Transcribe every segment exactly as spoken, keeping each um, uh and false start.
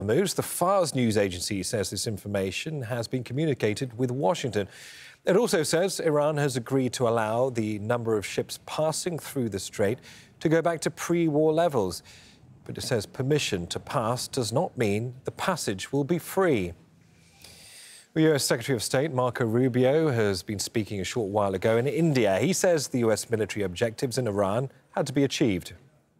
News. The Fars news agency says this information has been communicated with Washington. It also says Iran has agreed to allow the number of ships passing through the strait to go back to pre-war levels. But it says permission to pass does not mean the passage will be free. The U S Secretary of State Marco Rubio has been speaking a short while ago in India. He says the U S military objectives in Iran had to be achieved.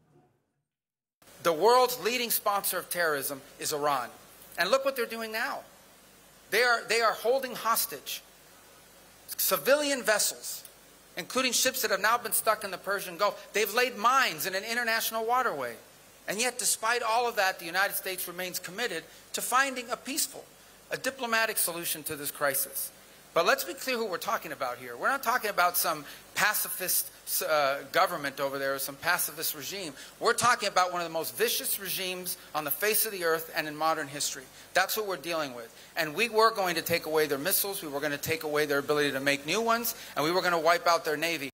The world's leading sponsor of terrorism is Iran. And look what they're doing now. They are, they are holding hostage civilian vessels, including ships that have now been stuck in the Persian Gulf. They've laid mines in an international waterway. And yet, despite all of that, the United States remains committed to finding a peaceful, a diplomatic solution to this crisis. But let's be clear who we're talking about here. We're not talking about some pacifist uh, government over there or some pacifist regime. We're talking about one of the most vicious regimes on the face of the earth and in modern history. That's what we're dealing with. And we were going to take away their missiles, we were going to take away their ability to make new ones, and we were going to wipe out their navy.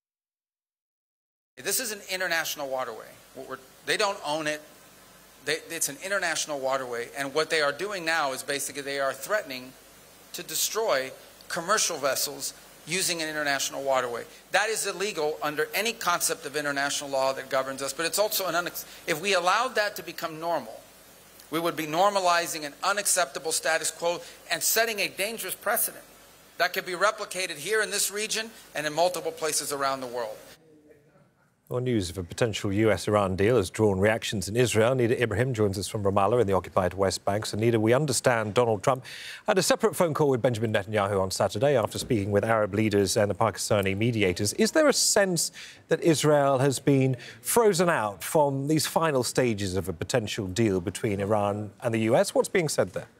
This is an international waterway. We're, they don't own it. They, it's an international waterway. And what they are doing now is basically they are threatening to destroy commercial vessels using an international waterway. That is illegal under any concept of international law that governs us, but it's also an unex- if we allowed that to become normal, we would be normalizing an unacceptable status quo and setting a dangerous precedent that could be replicated here in this region and in multiple places around the world. Well, news of a potential U S Iran deal has drawn reactions in Israel. Nida Ibrahim joins us from Ramallah in the occupied West Bank. So, Nida, we understand Donald Trump had a separate phone call with Benjamin Netanyahu on Saturday after speaking with Arab leaders and the Pakistani mediators. Is there a sense that Israel has been frozen out from these final stages of a potential deal between Iran and the U S? What's being said there?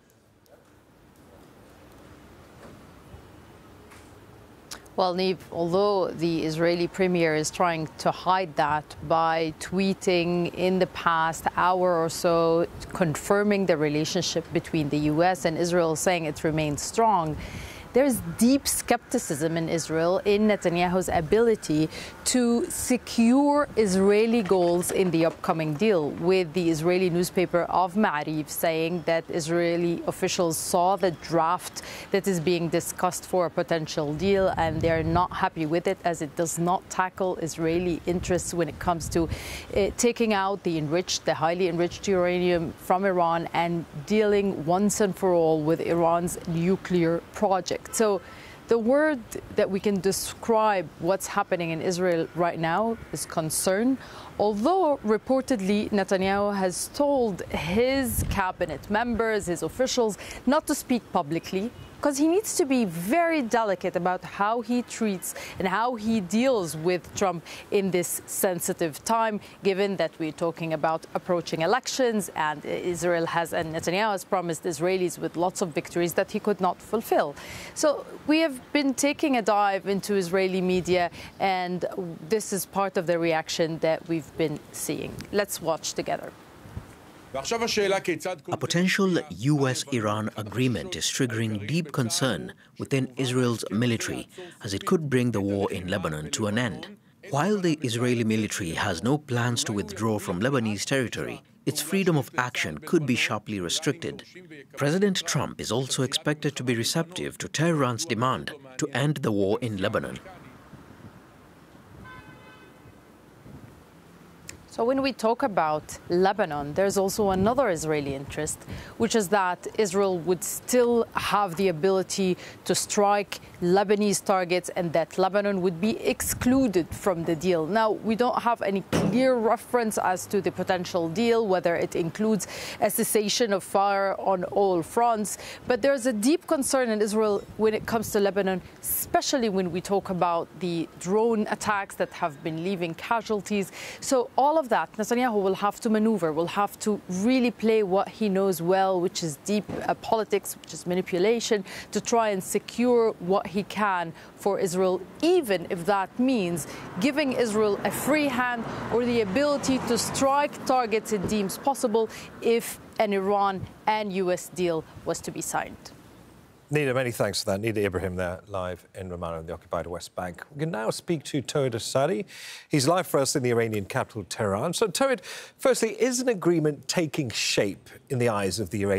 Well, Niamh, although the Israeli premier is trying to hide that by tweeting in the past hour or so, confirming the relationship between the U S and Israel, saying it remains strong, there's deep skepticism in Israel in Netanyahu's ability to secure Israeli goals in the upcoming deal, with the Israeli newspaper of Ma'arif saying that Israeli officials saw the draft that is being discussed for a potential deal and they're not happy with it, as it does not tackle Israeli interests when it comes to uh, taking out the enriched, the highly enriched uranium from Iran and dealing once and for all with Iran's nuclear project. So the word that we can describe what's happening in Israel right now is concern, although reportedly Netanyahu has told his cabinet members, his officials, not to speak publicly, because he needs to be very delicate about how he treats and how he deals with Trump in this sensitive time, given that we're talking about approaching elections and Israel has, and Netanyahu has promised Israelis with lots of victories that he could not fulfill. So we have been taking a dive into Israeli media, and this is part of the reaction that we've been seeing. Let's watch together. A potential U S Iran agreement is triggering deep concern within Israel's military, as it could bring the war in Lebanon to an end. While the Israeli military has no plans to withdraw from Lebanese territory, its freedom of action could be sharply restricted. President Trump is also expected to be receptive to Tehran's demand to end the war in Lebanon. So when we talk about Lebanon, there's also another Israeli interest, which is that Israel would still have the ability to strike Lebanese targets and that Lebanon would be excluded from the deal. Now, we don't have any clear reference as to the potential deal, whether it includes a cessation of fire on all fronts, but there's a deep concern in Israel when it comes to Lebanon, especially when we talk about the drone attacks that have been leaving casualties. So all of that, Netanyahu will have to maneuver, will have to really play what he knows well, which is deep uh, politics, which is manipulation, to try and secure what he can for Israel, even if that means giving Israel a free hand or the ability to strike targets it deems possible if an Iran and U S deal was to be signed. Nida, many thanks for that. Nida Ibrahim there, live in Ramallah in the occupied West Bank. We can now speak to Tawhid Asadi. He's live for us in the Iranian capital, Tehran. So, Tawhid, firstly, is an agreement taking shape in the eyes of the Iranian